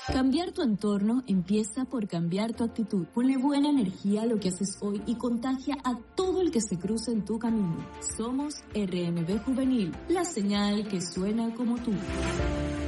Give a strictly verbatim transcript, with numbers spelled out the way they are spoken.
Cambiar tu entorno empieza por cambiar tu actitud. Ponle buena energía a lo que haces hoy y contagia a todo el que se cruce en tu camino. Somos R M B Juvenil, la señal que suena como tú.